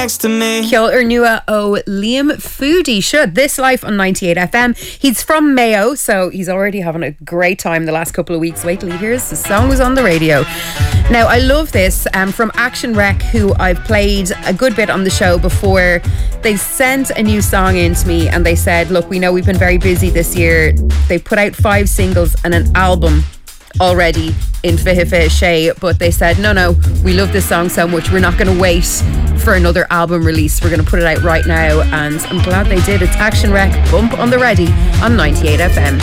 next to me. Ceol ar nua o Liam Foodie should This Life on 98 FM. He's from Mayo, so he's already having a great time the last couple of weeks. Wait till he hears the song was on the radio. Now, I love this from Action Rec, who I've played a good bit on the show before. They sent a new song in to me and they said, look, we know we've been very busy this year. They've put out 5 singles and an album already in Fihifa Shay, but they said no, we love this song so much, we're not going to wait for another album release, we're going to put it out right now, and I'm glad they did. It's Action Rec, Bump on the Ready on 98 FM.